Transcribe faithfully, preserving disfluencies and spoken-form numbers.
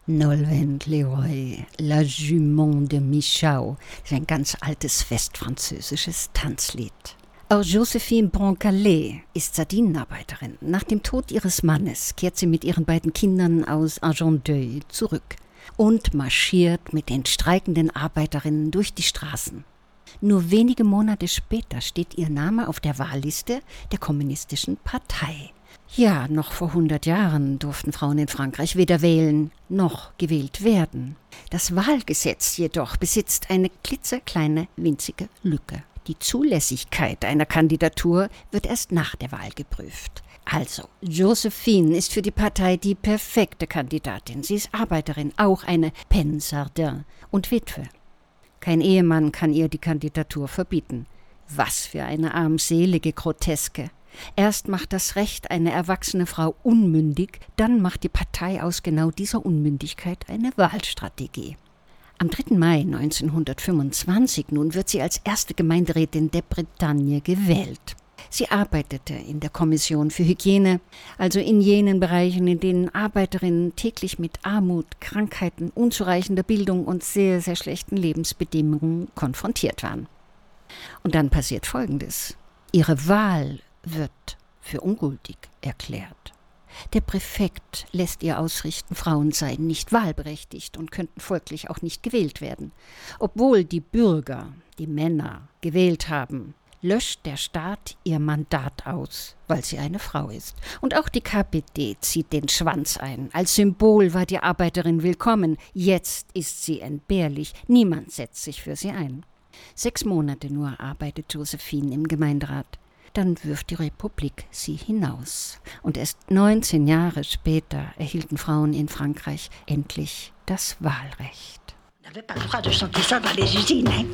Nolwenn Leroy, La Jument de Michau, das ist ein ganz altes westfranzösisches Tanzlied. Auch Joséphine Broncalais ist Sardinenarbeiterin. Nach dem Tod ihres Mannes kehrt sie mit ihren beiden Kindern aus Argenteuil zurück und marschiert mit den streikenden Arbeiterinnen durch die Straßen. Nur wenige Monate später steht ihr Name auf der Wahlliste der Kommunistischen Partei. Ja, noch vor hundert Jahren durften Frauen in Frankreich weder wählen noch gewählt werden. Das Wahlgesetz jedoch besitzt eine klitzekleine, winzige Lücke. Die Zulässigkeit einer Kandidatur wird erst nach der Wahl geprüft. Also, Joséphine ist für die Partei die perfekte Kandidatin. Sie ist Arbeiterin, auch eine Peine Sardin und Witwe. Kein Ehemann kann ihr die Kandidatur verbieten. Was für eine armselige Groteske. Erst macht das Recht eine erwachsene Frau unmündig, dann macht die Partei aus genau dieser Unmündigkeit eine Wahlstrategie. Am dritten Mai neunzehnhundertfünfundzwanzig nun wird sie als erste Gemeinderätin der Bretagne gewählt. Sie arbeitete in der Kommission für Hygiene, also in jenen Bereichen, in denen Arbeiterinnen täglich mit Armut, Krankheiten, unzureichender Bildung und sehr, sehr schlechten Lebensbedingungen konfrontiert waren. Und dann passiert Folgendes. Ihre Wahl wird für ungültig erklärt. Der Präfekt lässt ihr ausrichten, Frauen seien nicht wahlberechtigt und könnten folglich auch nicht gewählt werden. Obwohl die Bürger, die Männer, gewählt haben, löscht der Staat ihr Mandat aus, weil sie eine Frau ist. Und auch die K P D zieht den Schwanz ein. Als Symbol war die Arbeiterin willkommen. Jetzt ist sie entbehrlich. Niemand setzt sich für sie ein. Sechs Monate nur arbeitet Joséphine im Gemeinderat. Dann wirft die Republik sie hinaus. Und erst neunzehn Jahre später erhielten Frauen in Frankreich endlich das Wahlrecht. On n'avait pas le droit de chanter ça dans les usines, hein?